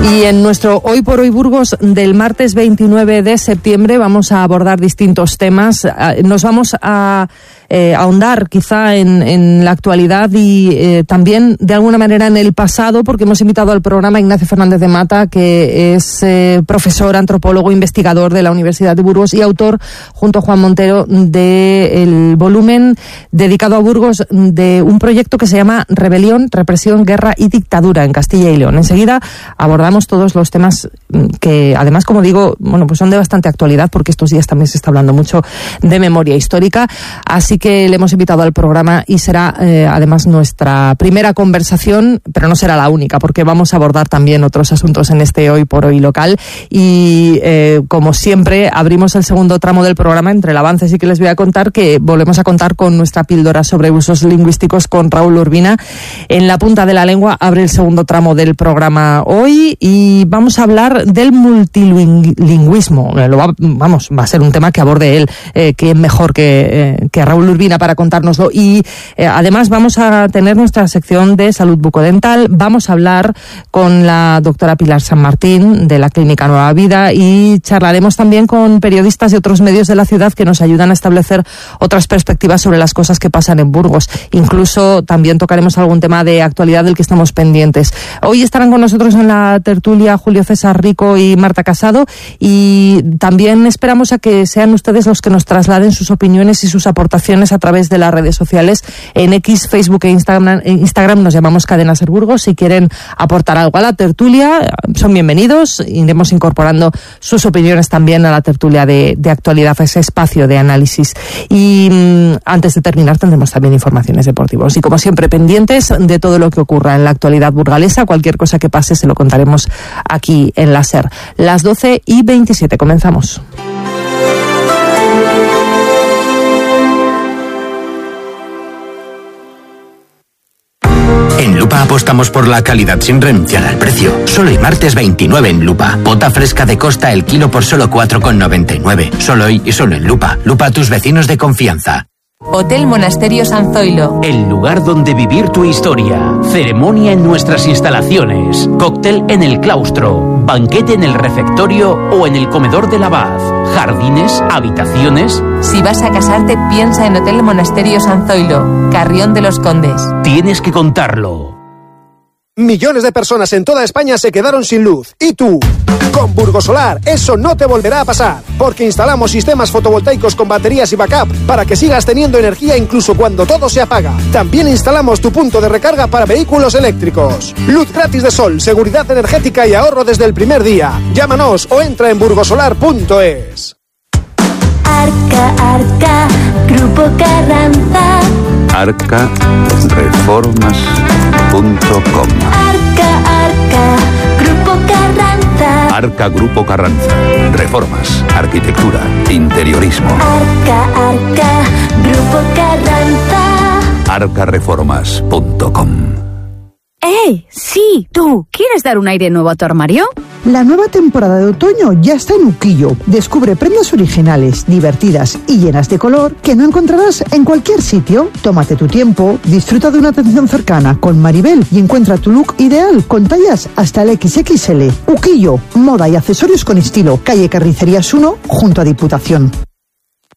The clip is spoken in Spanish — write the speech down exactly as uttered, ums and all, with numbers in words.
Y en nuestro Hoy por Hoy Burgos del martes veintinueve de septiembre vamos a abordar distintos temas. Nos vamos a eh, ahondar quizá en, en la actualidad y eh, también de alguna manera en el pasado, porque hemos invitado al programa a Ignacio Fernández de Mata, que es eh, profesor, antropólogo, investigador de la Universidad de Burgos y autor, junto a Juan Montero, del volumen dedicado a Burgos de un proyecto que se llama Rebelión, Represión, Guerra y Dictadura en Castilla y León. Enseguida abordamos todos los temas que, además, como digo, bueno, pues son de bastante actualidad, porque estos días también se está hablando mucho de memoria histórica, así que le hemos invitado al programa y será eh, además nuestra primera conversación, pero no será la única, porque vamos a abordar también otros asuntos en este Hoy por Hoy local y eh, como siempre abrimos el segundo tramo del programa. Entre el avance sí que les voy a contar que volvemos a contar con nuestra píldora sobre usos lingüísticos con Raúl Urbina. En la punta de la lengua abre el segundo tramo del programa hoy y vamos a hablar del multilingüismo. Lo va, vamos, va a ser un tema que aborde él, eh, que es mejor que, eh, que Raúl Urbina para contárnoslo. Y eh, además vamos a tener nuestra sección de salud bucodental. Vamos a hablar con la doctora Pilar San Martín de la Clínica Nueva Vida y charlaremos también con periodistas de otros medios de la ciudad que nos ayudan a establecer otras perspectivas sobre las cosas que pasan en Burgos. Incluso también tocaremos algún tema de actualidad del que estamos pendientes. Hoy estarán con nosotros en la tertulia Julio César Rico y Marta Casado, y también esperamos a que sean ustedes los que nos trasladen sus opiniones y sus aportaciones a través de las redes sociales. En X, Facebook e Instagram, Instagram nos llamamos Cadena Ser Burgos. Si quieren aportar algo a la tertulia, son bienvenidos. Iremos incorporando sus opiniones también a la tertulia de, de actualidad, ese espacio de análisis. Y mmm, antes de terminar tendremos también informaciones deportivas. Y como siempre, pendientes de todo lo que ocurra en la actualidad burgalesa. Cualquier cosa que pase se lo contaremos aquí en la SER. Las doce y veintisiete, comenzamos. En Lupa apostamos por la calidad sin renunciar al precio. Solo hoy martes veintinueve en Lupa. Bota fresca de Costa el kilo por solo cuatro con noventa y nueve. Solo hoy y solo en Lupa. Lupa, tus vecinos de confianza. Hotel Monasterio San Zoilo. El lugar donde vivir tu historia. Ceremonia en nuestras instalaciones. Cóctel en el claustro. Banquete en el refectorio o en el comedor del abad. Jardines, habitaciones. Si vas a casarte, piensa en Hotel Monasterio San Zoilo, Carrión de los Condes. Tienes que contarlo. Millones de personas en toda España se quedaron sin luz. ¿Y tú? Con Burgosolar, eso no te volverá a pasar, porque instalamos sistemas fotovoltaicos con baterías y backup para que sigas teniendo energía incluso cuando todo se apaga. También instalamos tu punto de recarga para vehículos eléctricos. Luz gratis de sol, seguridad energética y ahorro desde el primer día. Llámanos o entra en burgosolar punto es. Arca, Arca, Grupo Carranza. arca reformas punto com. Arca, Arca, Grupo Carranza. Arca Grupo Carranza. Reformas, arquitectura, interiorismo. Arca, Arca, Grupo Carranza. arca reformas punto com. ¡Eh! ¡Sí! ¿Tú quieres dar un aire nuevo a tu armario? La nueva temporada de otoño ya está en Uquillo. Descubre prendas originales, divertidas y llenas de color que no encontrarás en cualquier sitio. Tómate tu tiempo, disfruta de una atención cercana con Maribel y encuentra tu look ideal con tallas hasta el equis equis ele. Uquillo, moda y accesorios con estilo. Calle Carnicerías uno, junto a Diputación.